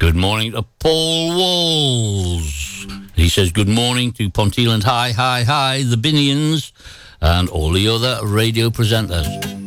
Good morning to Paul Walls. He says good morning to Ponteland High, the Binions, and all the other radio presenters.